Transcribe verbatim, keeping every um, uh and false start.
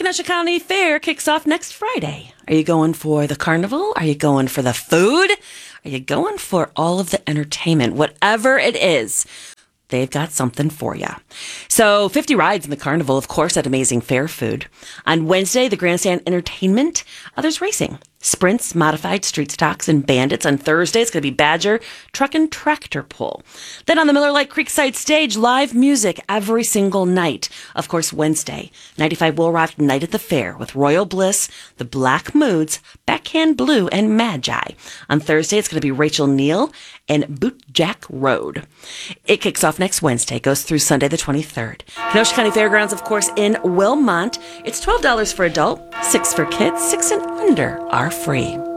Kenosha County Fair kicks off next Friday. Are you going for the carnival? Are you going for the food? Are you going for all of the entertainment? Whatever it is, they've got something for you. So fifty rides in the carnival, of course, at Amazing Fair Food. On Wednesday, the Grandstand Entertainment. Others racing. Sprints, modified street stocks, and bandits. On Thursday, it's going to be Badger, Truck, and Tractor Pull. Then on the Miller Lite Creekside stage, live music every single night. Of course, Wednesday, ninety-five Will Rock Night at the Fair with Royal Bliss, The Black Moods, Backhand Blue, and Magi. On Thursday, it's going to be Rachel Neal and Bootjack Road. It kicks off next Wednesday, goes through Sunday the twenty-third. Kenosha County Fairgrounds, of course, in Wilmont. It's twelve dollars for adult, six for kids, six and under are free.